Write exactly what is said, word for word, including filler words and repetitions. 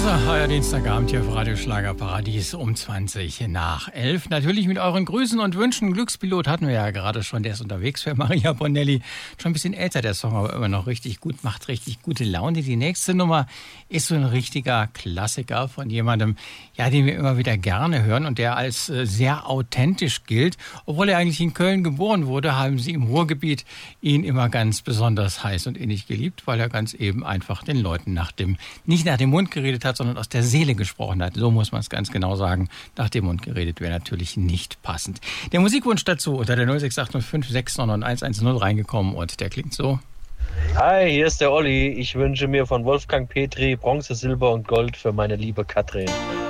Closer, euer Dienstagabend hier auf Radio Schlagerparadies um zwanzig nach elf. Natürlich mit euren Grüßen und Wünschen. Glückspilot hatten wir ja gerade schon, der ist unterwegs für Maria Bonelli. Schon ein bisschen älter der Song, aber immer noch richtig gut, macht richtig gute Laune. Die nächste Nummer ist so ein richtiger Klassiker von jemandem, ja, den wir immer wieder gerne hören und der als äh, sehr authentisch gilt. Obwohl er eigentlich in Köln geboren wurde, haben sie im Ruhrgebiet ihn immer ganz besonders heiß und innig geliebt, weil er ganz eben einfach den Leuten nach dem, nicht nach dem Mund geredet hat, sondern aus der Seele gesprochen hat. So muss man es ganz genau sagen. Nach dem Mund geredet wäre natürlich nicht passend. Der Musikwunsch dazu unter der null sechs acht null fünf sechs neun neun eins eins null reingekommen und der klingt so. Hi, hier ist der Olli. Ich wünsche mir von Wolfgang Petri Bronze, Silber und Gold für meine liebe Katrin.